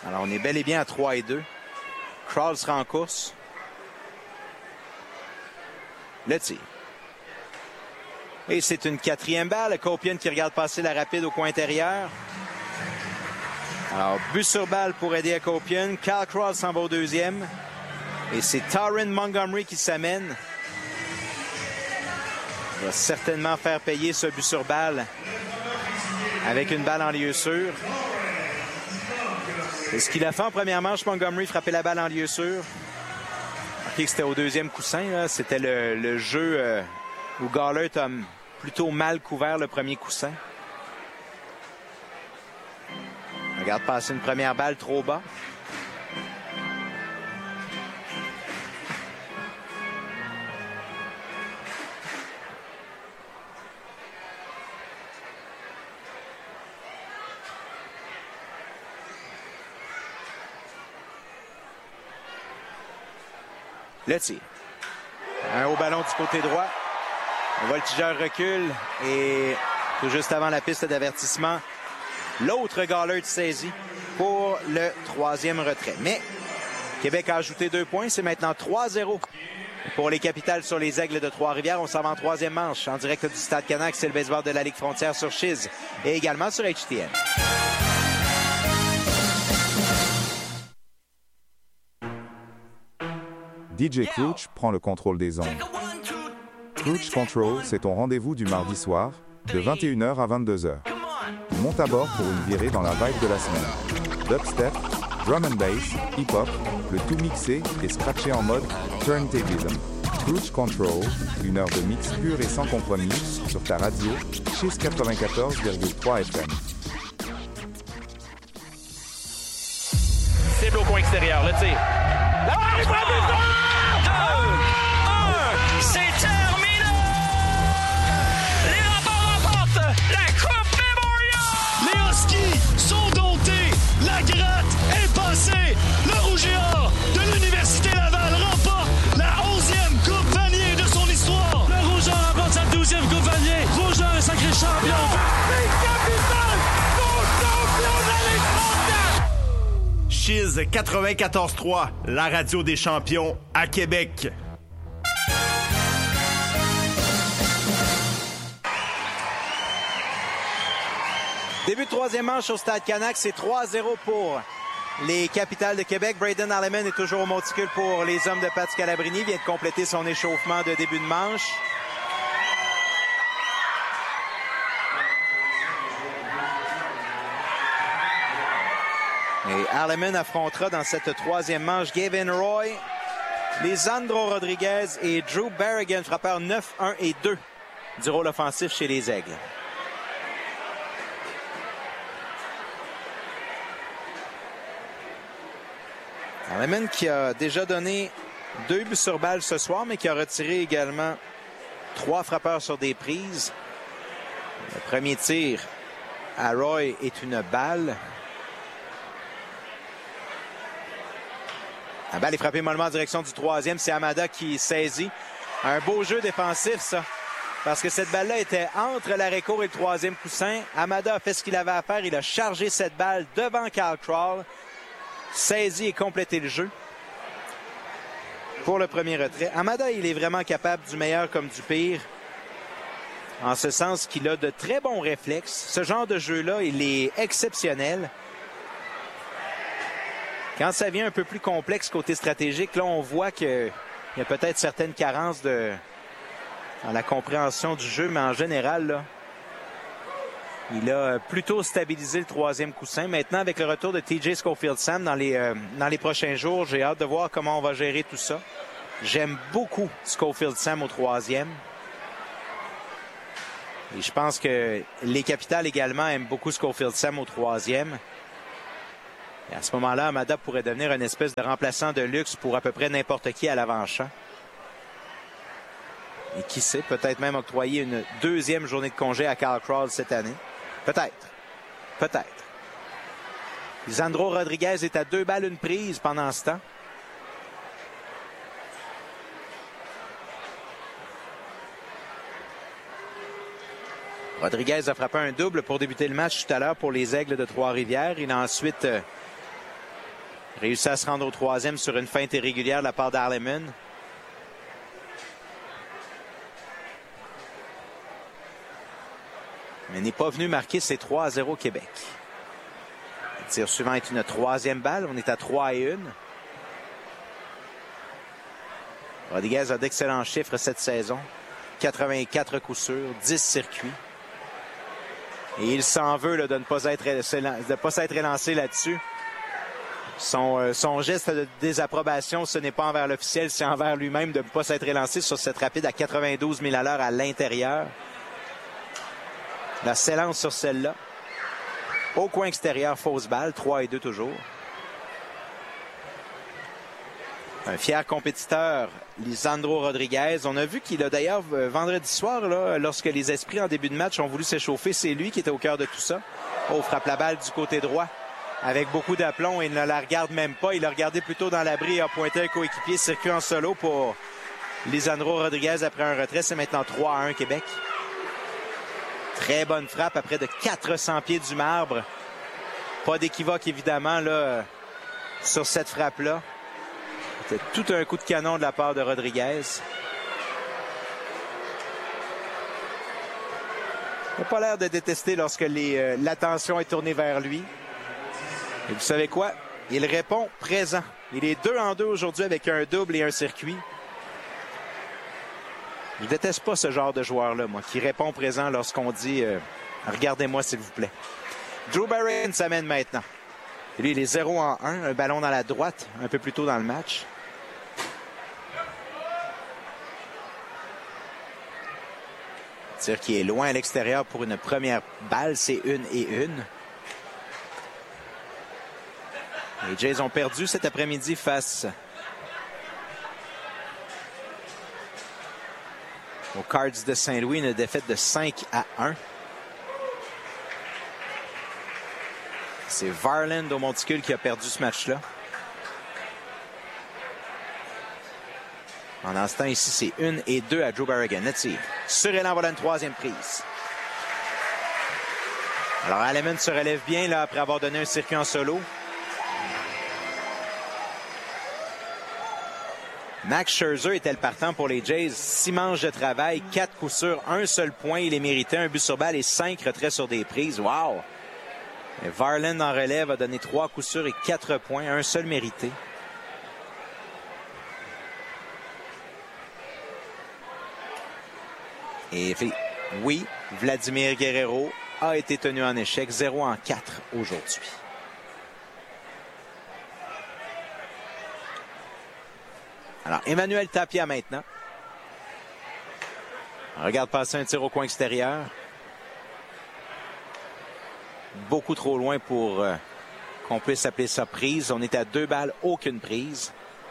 Alors, on est bel et bien à 3-2. Krall sera en course. Le tir. Et c'est une 4e balle. Copian qui regarde passer la rapide au coin intérieur. Alors, but sur balle pour aider à Copian. Cal Krall s'en va au 2e. Et c'est Taran Montgomery qui s'amène. Il va certainement faire payer ce but sur balle avec une balle en lieu sûr. C'est ce qu'il a fait en première manche. Montgomery frappait la balle en lieu sûr. Remarquez que c'était au 2e coussin. C'était le jeu où Gallert a plutôt mal couvert le premier coussin. Regarde passer une première balle trop bas. Le tir. Un haut ballon du côté droit. Le voltigeur recule et tout juste avant la piste d'avertissement, l'autre Gallert saisit pour le 3e retrait. Mais Québec a ajouté 2 points. C'est maintenant 3-0 pour les Capitales sur les Aigles de Trois-Rivières. On s'en va en 3e manche en direct du Stade Canac. C'est le baseball de la Ligue Frontière sur Chiz et également sur HTN. DJ Crouch prend le contrôle des ondes. Crouch Control, c'est ton rendez-vous du mardi soir, de 21h à 22h. Monte à bord pour une virée dans la vibe de la semaine. Dubstep, drum and bass, hip-hop, le tout mixé et scratché en mode turntablism. Crouch Control, 1 heure de mix pur et sans compromis sur ta radio, Chiz 94,3 FM. Cible au coin extérieur, le tir. C'est terminé! Les Remparts remportent la Coupe Memorial! Les Huskies sont domptés! La gratte est passée! Le Rouge et Or de l'Université Laval remporte la 11e Coupe Vanier de son histoire! Le Rouge et Or remporte sa 12e Coupe Vanier! Rouge et Or est sacré champion! Les Capitals sont champions de la Ligue frontière! Chiz 94.3, la radio des champions à Québec. Début de 3e manche au Stade Canac, c'est 3-0 pour les Capitales de Québec. Braden Alleman est toujours au monticule pour les hommes de Pat Scalabrini. Il vient de compléter son échauffement de début de manche. Et Alleman affrontera dans cette 3e manche Gavin Roy, Lisandro Rodriguez et Drew Berrigan, frappeurs 9, 1 et 2 du rôle offensif chez les Aigles. Alleman qui a déjà donné 2 buts sur balle ce soir, mais qui a retiré également 3 frappeurs sur des prises. Le premier tir à Roy est une balle. La balle est frappée mollement en direction du 3e. C'est Amada qui saisit. Un beau jeu défensif, ça. Parce que cette balle-là était entre l'arrêt-court et le 3e coussin. Amada a fait ce qu'il avait à faire. Il a chargé cette balle devant Cal Krall. Saisi et complété le jeu pour le premier retrait. Amada, il est vraiment capable du meilleur comme du pire. En ce sens qu'il a de très bons réflexes. Ce genre de jeu-là, il est exceptionnel. Quand ça vient un peu plus complexe côté stratégique, là, on voit qu'il y a peut-être certaines carences dans la compréhension du jeu, mais en général, là, il a plutôt stabilisé le 3e coussin. Maintenant, avec le retour de TJ Schofield-Sam dans les prochains jours, j'ai hâte de voir comment on va gérer tout ça. J'aime beaucoup Schofield-Sam au 3e. Et je pense que les Capitales également aiment beaucoup Schofield-Sam au 3e. Et à ce moment-là, Amada pourrait devenir une espèce de remplaçant de luxe pour à peu près n'importe qui à l'avant-champ. Et qui sait, peut-être même octroyer une 2e journée de congé à Cal Krall cette année. Peut-être. Peut-être. Lisandro Rodriguez est à 2 balles une prise pendant ce temps. Rodriguez a frappé un double pour débuter le match tout à l'heure pour les Aigles de Trois-Rivières. Il a ensuite Réussit à se rendre au troisième sur une feinte irrégulière de la part d'Harleman. Mais n'est pas venu marquer ses 3-0 Québec. Le tir suivant est une troisième balle. On est à 3-1. Rodriguez a d'excellents chiffres cette saison. 84 coups sûrs, 10 circuits. Et il s'en veut là, de ne pas s'être élancé là-dessus. Son geste de désapprobation, ce n'est pas envers l'officiel, c'est envers lui-même de ne pas s'être élancé sur cette rapide à 92 000 à l'heure à l'intérieur. La s'élance sur celle-là. Au coin extérieur, fausse balle, 3-2 toujours. Un fier compétiteur, Lisandro Rodriguez. On a vu qu'il a d'ailleurs, vendredi soir, là, lorsque les esprits en début de match ont voulu s'échauffer, c'est lui qui était au cœur de tout ça. Oh, frappe la balle du côté droit avec beaucoup d'aplomb et ne la regarde même pas. Il l'a regardé plutôt dans l'abri et a pointé un coéquipier. Circuit en solo pour Lisandro Rodriguez après un retrait. C'est maintenant 3-1 Québec. Très bonne frappe à près de 400 pieds du marbre. Pas d'équivoque, évidemment, là, sur cette frappe-là. C'était tout un coup de canon de la part de Rodriguez. Il n'a pas l'air de détester lorsque l'attention est tournée vers lui. Et vous savez quoi? Il répond présent. Il est 2 en 2 aujourd'hui avec un double et un circuit. Je déteste pas ce genre de joueur-là, moi, qui répond présent lorsqu'on dit regardez-moi, s'il vous plaît. Drew Barron s'amène maintenant. Et lui, il est 0 en 1. Un ballon dans la droite, un peu plus tôt dans le match. Tir qui est loin à l'extérieur pour une première balle. C'est 1-1. Les Jays ont perdu cet après-midi face aux Cards de Saint-Louis, une défaite de 5-1. C'est Varland au monticule qui a perdu ce match-là. Pendant ce temps, ici, c'est 1-2 à Drew Barragan. Sur élan, voilà une troisième prise. Alors, Harleman se relève bien là après avoir donné un circuit en solo. Max Scherzer était le partant pour les Jays. 6 manches de travail, 4 coups sûrs, un seul point. Il est mérité, un but sur balle et 5 retraits sur des prises. Wow! Et Varland en relève a donné 3 coups sûrs et 4 points, un seul mérité. Et oui, Vladimir Guerrero a été tenu en échec, 0 en 4 aujourd'hui. Alors, Emmanuel Tapia maintenant. On regarde passer un tir au coin extérieur. Beaucoup trop loin pour qu'on puisse appeler ça prise. On est à 2 balles, aucune prise.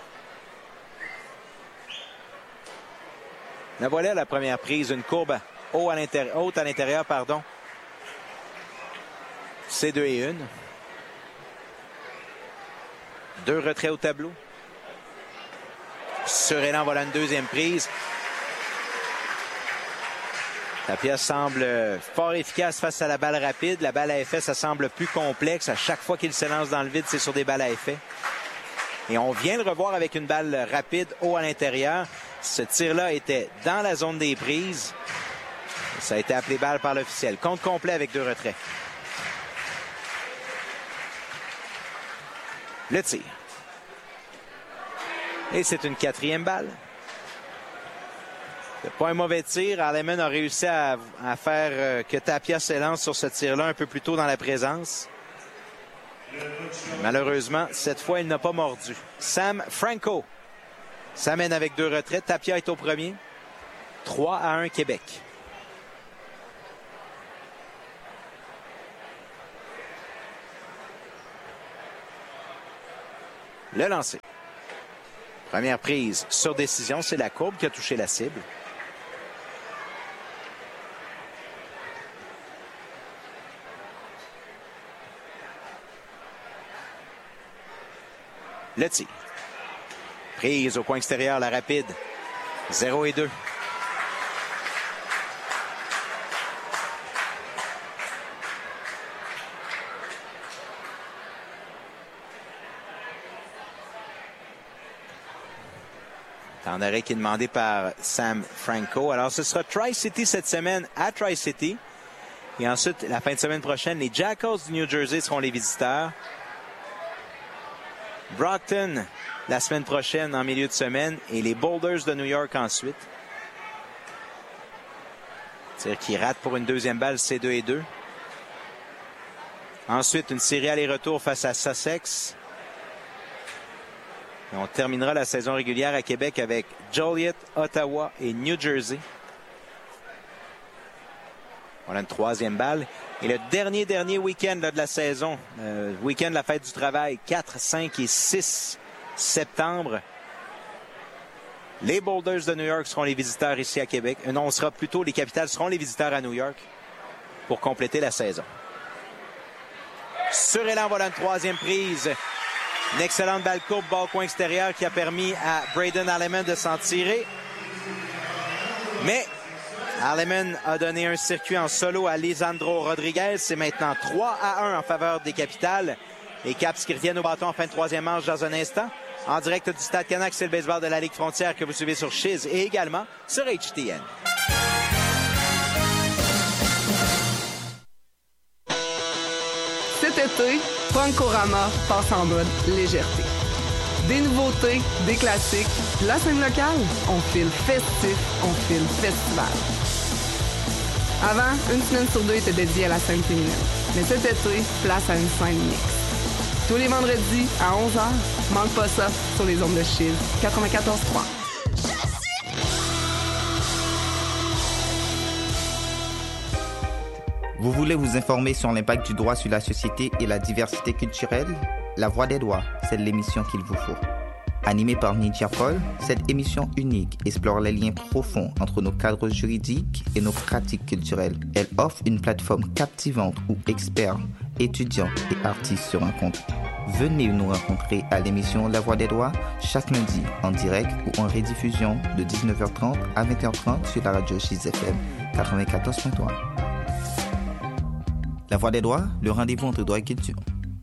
La voilà la première prise, une courbe haute à l'intérieur, pardon. C'est 2-1. 2 retraits au tableau. Sur élan, voilà une deuxième prise. Tapia semble fort efficace face à la balle rapide. La balle à effet, ça semble plus complexe. À chaque fois qu'il se lance dans le vide, c'est sur des balles à effet. Et on vient le revoir avec une balle rapide haut à l'intérieur. Ce tir-là était dans la zone des prises. Ça a été appelé balle par l'officiel. Compte complet avec 2 retraits. Le tir. Et c'est une 4e balle. C'est pas un mauvais tir. Harleman a réussi à faire que Tapia s'élance sur ce tir-là un peu plus tôt dans la présence. Malheureusement, cette fois, il n'a pas mordu. Sam Franco s'amène avec 2 retraits. Tapia est au premier. 3-1 Québec. Le lancer. Première prise sur décision, c'est la courbe qui a touché la cible. Le tir. Prise au coin extérieur, la rapide. 0-2. En arrêt qui est demandé par Sam Franco. Alors, ce sera Tri-City cette semaine à Tri-City. Et ensuite, la fin de semaine prochaine, les Jackals du New Jersey seront les visiteurs. Brockton, la semaine prochaine, en milieu de semaine. Et les Boulders de New York ensuite. C'est-à-dire qu'ils ratent pour une deuxième balle, c'est 2-2. Ensuite, une série aller-retour face à Sussex. Et on terminera la saison régulière à Québec avec Joliet, Ottawa et New Jersey. On a une troisième balle. Et le dernier week-end de la saison, week-end de la fête du travail, 4, 5 et 6 septembre. Les Boulders de New York seront les visiteurs ici à Québec. Non, on sera plutôt, les Capitals seront les visiteurs à New York pour compléter la saison. Sur élan, voilà une troisième prise. Une excellente balle courbe, ball coin extérieur qui a permis à Braden Alleman de s'en tirer. Mais Alleman a donné un circuit en solo à Lisandro Rodriguez. C'est maintenant 3-1 en faveur des Capitals. Les Caps qui reviennent au bâton en fin de troisième manche dans un instant. En direct du Stade Canac, c'est le baseball de la Ligue Frontière que vous suivez sur Chiz et également sur HTN. Cet été, Francorama passe en mode légèreté. Des nouveautés, des classiques, la scène locale, on file festif, on file festival. Avant, une semaine sur deux était dédiée à la scène féminine. Mais cet été, place à une scène mixte. Tous les vendredis à 11h, manque pas ça sur les ondes de Chiz 94.3. Vous voulez vous informer sur l'impact du droit sur la société et la diversité culturelle? La Voix des droits, c'est l'émission qu'il vous faut. Animée par Nidia Paul, cette émission unique explore les liens profonds entre nos cadres juridiques et nos pratiques culturelles. Elle offre une plateforme captivante où experts, étudiants et artistes se rencontrent. Venez nous rencontrer à l'émission La Voix des droits chaque lundi en direct ou en rediffusion de 19h30 à 20h30 sur la radio Chiz FM 94.3. La Voix des droits, le rendez-vous entre droit et culture.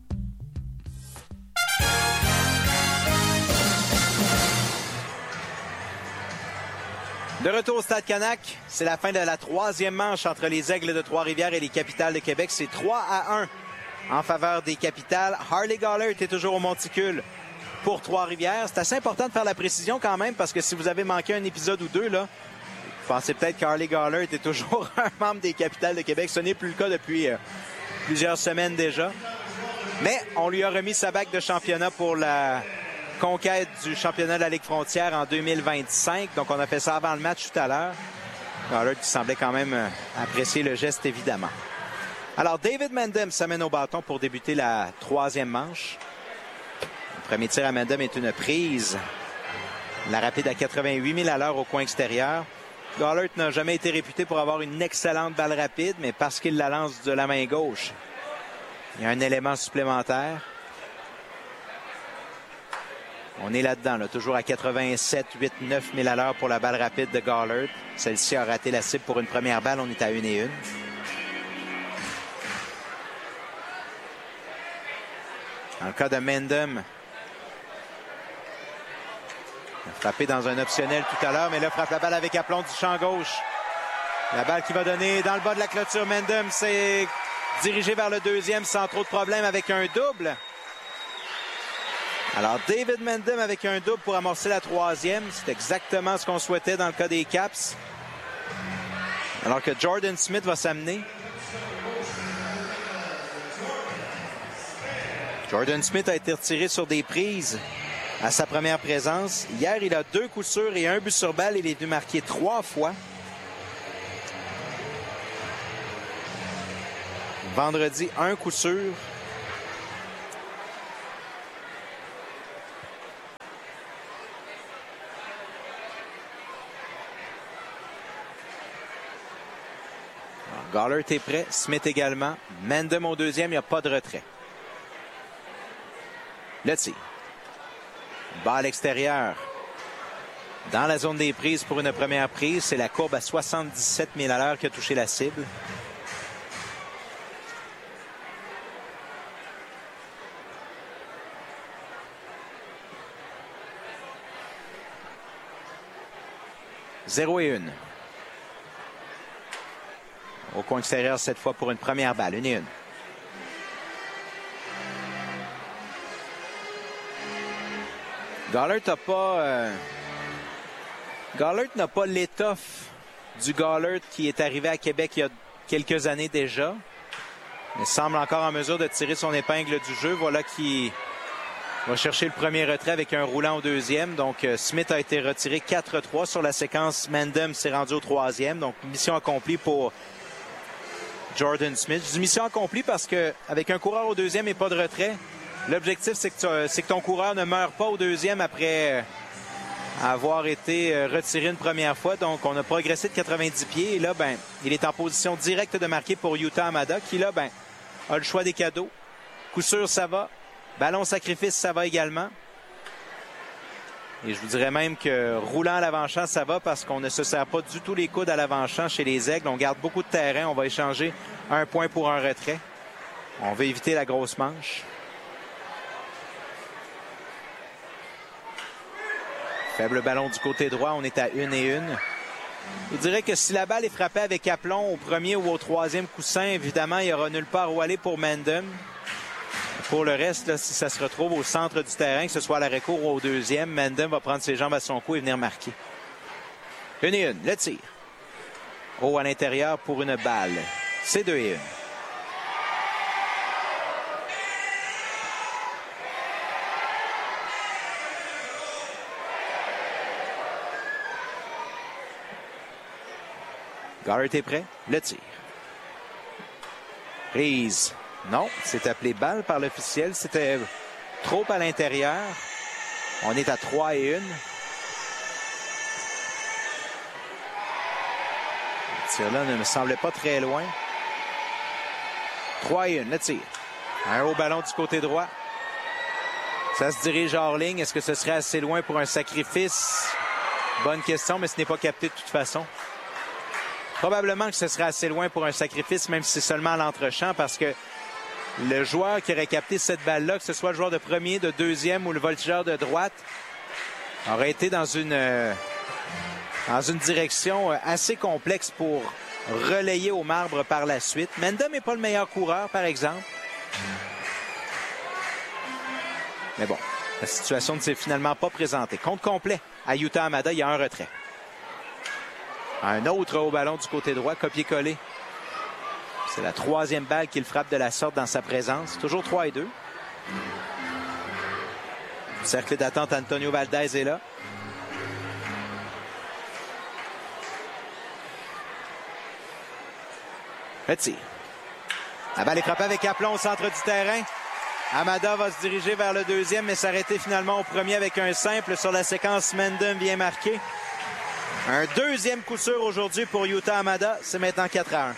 De retour au Stade Canac, c'est la fin de la troisième manche entre les Aigles de Trois-Rivières et les Capitals de Québec. C'est 3-1 en faveur des Capitals. Harley Gollert est toujours au monticule pour Trois-Rivières. C'est assez important de faire la précision quand même parce que si vous avez manqué un épisode ou deux, là, vous pensez peut-être qu'Harley Gollert est toujours un membre des Capitals de Québec. Ce n'est plus le cas depuis plusieurs semaines déjà. Mais on lui a remis sa bague de championnat pour la conquête du championnat de la Ligue Frontière en 2025. Donc, on a fait ça avant le match tout à l'heure. Gollert qui semblait quand même apprécier le geste, évidemment. Alors, David Mendham s'amène au bâton pour débuter la troisième manche. Le premier tir à Mendham est une prise. La rapide à 88 000 à l'heure au coin extérieur. Gollert n'a jamais été réputé pour avoir une excellente balle rapide, mais parce qu'il la lance de la main gauche, il y a un élément supplémentaire. On est là-dedans, là, toujours à 87, 8, 9 000 à l'heure pour la balle rapide de Gollert. Celle-ci a raté la cible pour une première balle. On est à 1-1. Dans le cas de Mendham, il a frappé dans un optionnel tout à l'heure, mais là, frappe la balle avec aplomb du champ gauche. La balle qui va donner dans le bas de la clôture. Mendham s'est dirigé vers le deuxième sans trop de problème avec un double. Alors, David Mendham avec un double pour amorcer la troisième. C'est exactement ce qu'on souhaitait dans le cas des Caps. Alors que Jordan Smith va s'amener. Jordan Smith a été retiré sur des prises à sa première présence. Hier, il a 2 coups sûrs et 1 but sur balle. Il est dû marquer 3 fois. Vendredi, 1 coup sûr. Gollert est prêt, Smith également. Mendham au deuxième, il n'y a pas de retrait. Le tir. Balle extérieure. Dans la zone des prises pour une première prise, c'est la courbe à 77 000 à l'heure qui a touché la cible. 0-1. Au coin extérieur cette fois pour une première balle. 1-1. Gallert n'a pas l'étoffe du Gallert qui est arrivé à Québec il y a quelques années déjà. Il semble encore en mesure de tirer son épingle du jeu. Voilà qui va chercher le premier retrait avec un roulant au deuxième. Donc, Smith a été retiré 4-3 sur la séquence. Mendham s'est rendu au troisième. Donc, mission accomplie pour Jordan Smith. Je dis mission accomplie parce qu'avec un coureur au deuxième et pas de retrait, l'objectif, c'est que ton coureur ne meure pas au deuxième après avoir été retiré une première fois. Donc, on a progressé de 90 pieds. Et là, il est en position directe de marquer pour Yuta Hamada, qui, là, a le choix des cadeaux. Coup sûr, ça va. Ballon sacrifice, ça va également. Et je vous dirais même que roulant à l'avant-champ, ça va parce qu'on ne se sert pas du tout les coudes à l'avant-champ chez les Aigles. On garde beaucoup de terrain. On va échanger un point pour un retrait. On veut éviter la grosse manche. Faible ballon du côté droit, on est à 1-1. Je dirais que si la balle est frappée avec aplomb au premier ou au troisième coussin, évidemment, il n'y aura nulle part où aller pour Mendham. Pour le reste, là, si ça se retrouve au centre du terrain, que ce soit à l'arrêt-court ou au deuxième, Mendham va prendre ses jambes à son cou et venir marquer. 1-1, le tir. Haut à l'intérieur pour une balle. C'est 2-1. Gallert est prêt. Le tir. Prise. Non, c'est appelé balle par l'officiel. C'était trop à l'intérieur. On est à 3-1. Le tir-là ne me semblait pas très loin. 3-1, le tir. Un haut ballon du côté droit. Ça se dirige hors ligne. Est-ce que ce serait assez loin pour un sacrifice? Bonne question, mais ce n'est pas capté de toute façon. Probablement que ce serait assez loin pour un sacrifice, même si c'est seulement à l'entre-champ, parce que le joueur qui aurait capté cette balle-là, que ce soit le joueur de premier, de deuxième ou le voltigeur de droite, aurait été dans une direction assez complexe pour relayer au marbre par la suite. Mendham n'est pas le meilleur coureur, par exemple. Mais bon, la situation ne s'est finalement pas présentée. Compte complet à Yuta Hamada, il y a un retrait. Un autre haut ballon du côté droit, copié-collé. C'est la troisième balle qu'il frappe de la sorte dans sa présence. Toujours 3-2. Cercle d'attente, Antonio Valdez est là. Le tir. La balle est frappée avec aplomb au centre du terrain. Hamada va se diriger vers le deuxième, mais s'arrêter finalement au premier avec un simple sur la séquence. Mendham vient marquer. Un deuxième coup sûr aujourd'hui pour Yuta Hamada. C'est maintenant 4-1.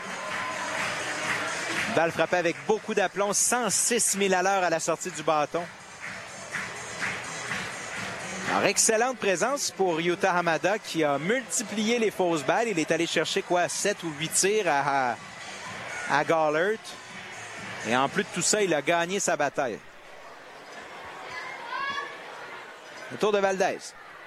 Balle frappée avec beaucoup d'aplomb, 106 000 à l'heure à la sortie du bâton. Alors, excellente présence pour Yuta Hamada qui a multiplié les fausses balles. Il est allé chercher 7 ou 8 tirs à Gallert. Et en plus de tout ça, il a gagné sa bataille. Le tour de Valdez.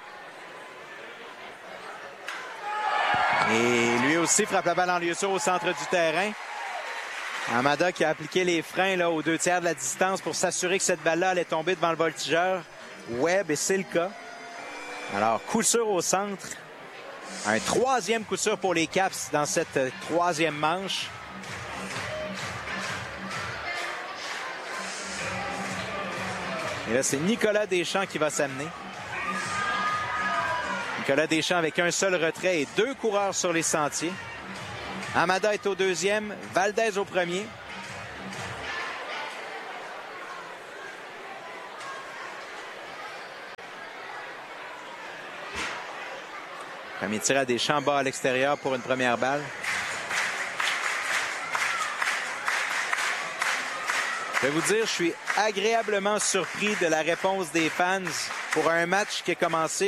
Et lui aussi frappe la balle en lieu sûr au centre du terrain. Hamada qui a appliqué les freins là, aux 2 tiers de la distance pour s'assurer que cette balle-là allait tomber devant le voltigeur Webb, et c'est le cas. Alors, coup sûr au centre. Un troisième coup sûr pour les Caps dans cette troisième manche. Et là, c'est Nicolas Deschamps qui va s'amener. Nicolas Deschamps avec un seul retrait et 2 coureurs sur les sentiers. Hamada est au deuxième, Valdez au premier. Premier tir à Deschamps, bas à l'extérieur pour une première balle. Je vais vous dire, je suis agréablement surpris de la réponse des fans pour un match qui a commencé